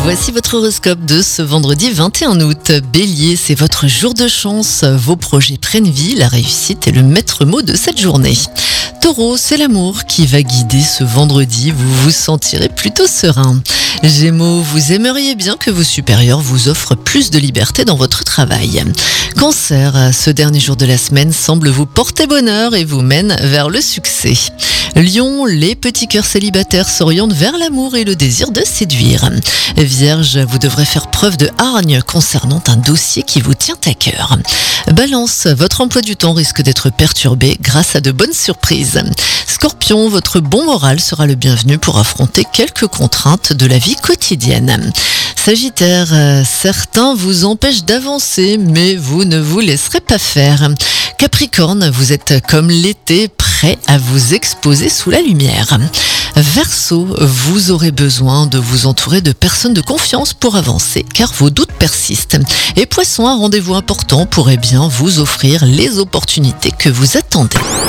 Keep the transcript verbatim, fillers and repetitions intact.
Voici votre horoscope de ce vendredi vingt et un août. Bélier, c'est votre jour de chance. Vos projets prennent vie, la réussite est le maître mot de cette journée. Taureau, c'est l'amour qui va guider ce vendredi. Vous vous sentirez plutôt serein. Gémeaux, vous aimeriez bien que vos supérieurs vous offrent plus de liberté dans votre travail. Cancer, ce dernier jour de la semaine semble vous porter bonheur et vous mène vers le succès. Lion, les petits cœurs célibataires s'orientent vers l'amour et le désir de séduire. Vierge, vous devrez faire preuve de hargne concernant un dossier qui vous tient à cœur. Balance, votre emploi du temps risque d'être perturbé grâce à de bonnes surprises. Scorpion, votre bon moral sera le bienvenu pour affronter quelques contraintes de la vie quotidienne. Sagittaire, certains vous empêchent d'avancer, mais vous ne vous laisserez pas faire. Capricorne, vous êtes comme l'été, prêt à vous exposer sous la lumière. Verseau, vous aurez besoin de vous entourer de personnes de confiance pour avancer, car vos doutes persistent. Et Poisson, un rendez-vous important pourrait bien vous offrir les opportunités que vous attendez.